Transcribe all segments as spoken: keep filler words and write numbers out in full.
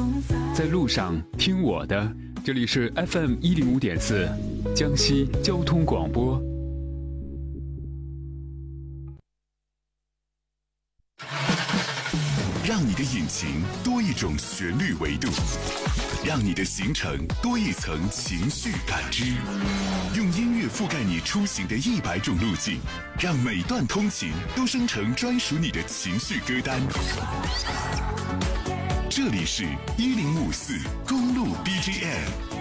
在路上听我的，这里是 F M 一零五点四，江西交通广播。 让你的引擎多一种旋律维度，让你的行程多一层情绪感知，用音乐覆盖你出行的一百种路径，让每段通勤都生成专属你的情绪歌单。这里是一零五四公路 B G M。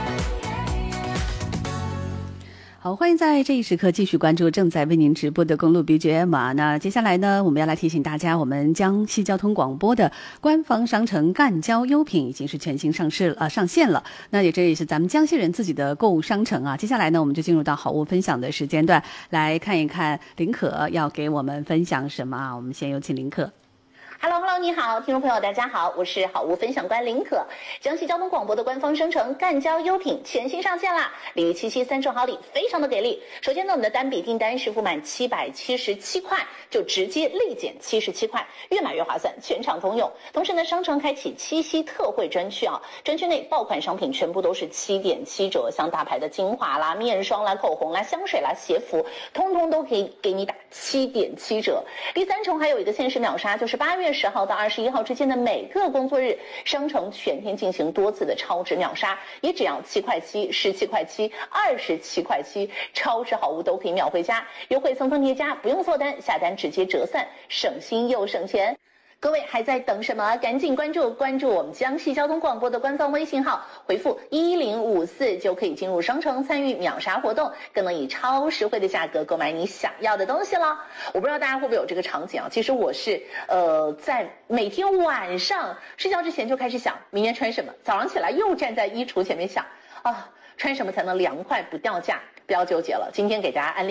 好，欢迎在这一时刻继续关注正在为您直播的公路 B G M 啊。那接下来呢，我们要来提醒大家，我们江西交通广播的官方商城赣交优品已经是全新上市了、呃、上线了。那也这也是咱们江西人自己的购物商城啊。接下来呢，我们就进入到好物分享的时间段，来看一看林可要给我们分享什么啊。我们先有请林可。 Hello Hello， 你好，听众朋友大家好，我是好物分享官林可。江西交通广播的官方商城赣交优品全新上线啦，礼遇七七三重好礼非常的给力。首先呢，我们的单笔订单是付满七百七十七块，就直接立减七十七块，越买越划算，全场通用。同时呢，商城开启七夕特惠专区啊，专区内爆款商品全部都是七点七折，像大牌的精华啦、面霜啦、口红啦、香水啦、鞋服，通通都可以给你打七点七折。第三重还有一个限时秒杀，就是八月十号到二十一号之间的每个工作日，商城全天进行多次的超值秒杀，也只要七块七、十七块七、二十七块七，超值好物都可以秒回家，优惠层层叠加，不用做单，下单直接折算，省心又省钱。各位还在等什么？赶紧关注关注我们江西交通广播的官方微信号，回复一零五四就可以进入商城参与秒杀活动，更能以超实惠的价格购买你想要的东西了。我不知道大家会不会有这个场景啊？其实我是呃在每天晚上睡觉之前就开始想明天穿什么，早上起来又站在衣橱前面想啊，穿什么才能凉快不掉价？不要纠结了，今天给大家安利